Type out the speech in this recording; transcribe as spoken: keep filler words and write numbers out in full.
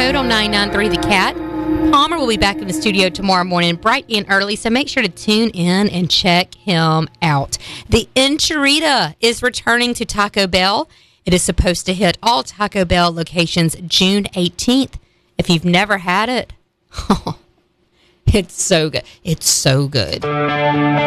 episode on ninety-nine point three The Cat. Palmer will be back in the studio tomorrow morning, bright and early, so make sure to tune in and check him out. The Enchilada is returning to Taco Bell. It is supposed to hit all Taco Bell locations June eighteenth. If you've never had it, it's so good. It's so good.